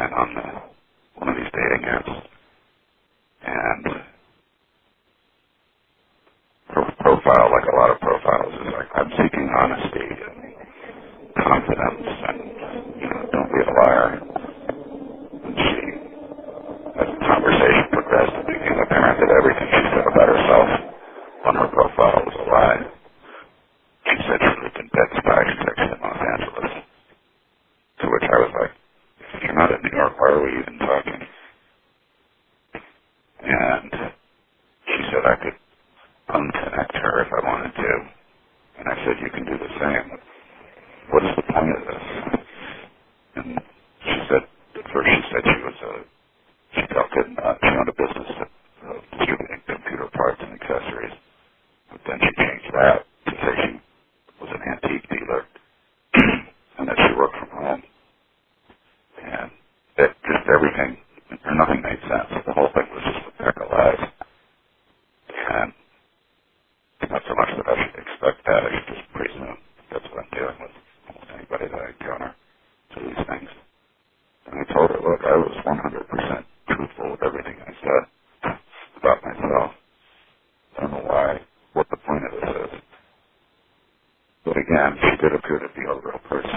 online on one of these dating apps, and her profile, like a lot of profiles, is like, I'm seeking honesty and confidence and, don't be a liar. And she, as the conversation progressed, it became apparent that everything she said about herself on her profile was a lie. She said she lived in Bed-Stuy, Texas, in Los Angeles. To which I was like, if you're not in New York, why are we even talking? And she said I could unconnect her if I wanted to. And I said, you can do the same. What is the point of this? And she said, at first she said she felt good, she owned a business of distributing computer parts and accessories. But then she changed that to say she was an antique dealer and that she worked from home. And that just everything, or nothing made sense. The whole thing was just a pack of lies. And not so much that I should expect that, I should just presume that's what I'm dealing with almost anybody that I encounter to these things. And I told her, look, I was 100% truthful with everything I said about myself. I don't know what the point of this is. But again, she did appear to be a real person.